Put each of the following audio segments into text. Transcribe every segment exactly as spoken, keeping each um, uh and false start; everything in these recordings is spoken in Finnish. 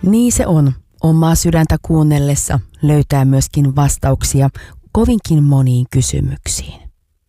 Niin se on. Omaa sydäntä kuunnellessa löytää myöskin vastauksia kovinkin moniin kysymyksiin.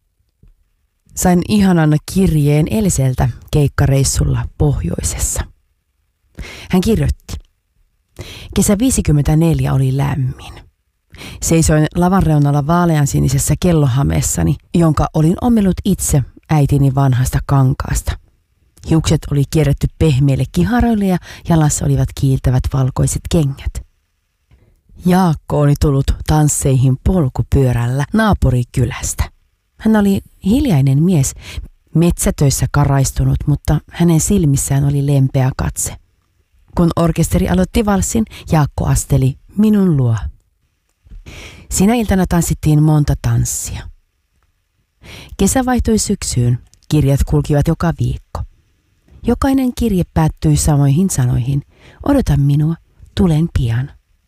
Sain ihanan kirjeen Elseltä keikkareissulla pohjoisessa. Hän kirjoitti. Kesä viisikymmentäneljä oli lämmin. Seisoin lavan reunalla vaaleansinisessä kellohameessani, jonka olin ommellut itse äitini vanhasta kankaasta. Hiukset oli kierretty pehmeille kiharoille ja jalassa olivat kiiltävät valkoiset kengät. Jaakko oli tullut tansseihin polkupyörällä naapurikylästä. Hän oli hiljainen mies, metsätöissä karaistunut, mutta hänen silmissään oli lempeä katse. Kun orkesteri aloitti valssin, Jaakko asteli minun luo. Sinä iltana tanssittiin monta tanssia. Kesä vaihtui syksyyn, kirjat kulkivat joka viikko. Jokainen kirje päättyi samoihin sanoihin. Odota minua, tulen pian.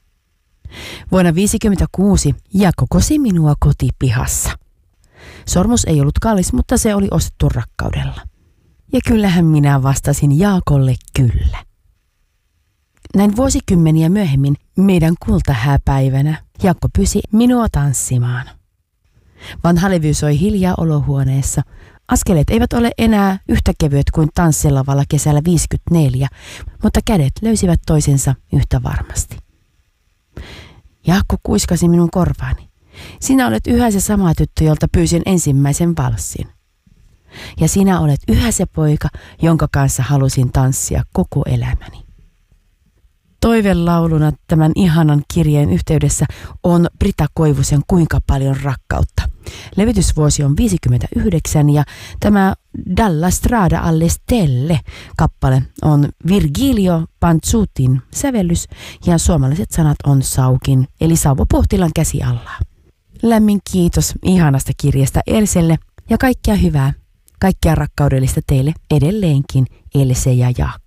Vuonna viisikymmentäkuusi Jaakko kosi minua kotipihassa. Sormus ei ollut kallis, mutta se oli ostettu rakkaudella. Ja kyllähän minä vastasin Jaakolle kyllä. Näin vuosikymmeniä myöhemmin meidän kultahääpäivänä Jaakko pyysi minua tanssimaan. Vanha levy soi hiljaa olohuoneessa. Askeleet eivät ole enää yhtä kevyet kuin tanssilavalla kesällä viisikymmentäneljä, mutta kädet löysivät toisensa yhtä varmasti. Jaakko kuiskasi minun korvaani. Sinä olet yhä se sama tyttö, jolta pyysin ensimmäisen valssin. Ja sinä olet yhä se poika, jonka kanssa halusin tanssia koko elämäni. Toivelauluna tämän ihanan kirjeen yhteydessä on Brita Koivusen Kuinka paljon rakkautta. Levitysvuosi on viisikymmentäyhdeksän ja tämä Dalla strada alle stelle kappale on Virgilio Pantsutin sävellys ja suomalaiset sanat on Saukin eli Sauvo Puhtilan käsi alla. Lämmin kiitos ihanasta kirjasta Elselle ja kaikkea hyvää, kaikkea rakkaudellista teille edelleenkin Else ja Jaakko.